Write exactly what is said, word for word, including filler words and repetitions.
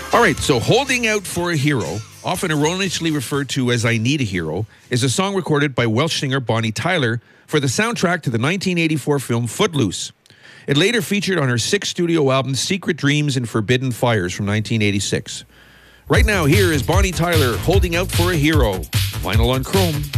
All right, so Holding Out for a Hero, often erroneously referred to as I Need a Hero, is a song recorded by Welsh singer Bonnie Tyler for the soundtrack to the nineteen eighty-four film Footloose. It later featured on her sixth studio album Secret Dreams and Forbidden Fires from nineteen eighty-six. Right now, here is Bonnie Tyler, Holding Out for a Hero. Vinyl on Chrome.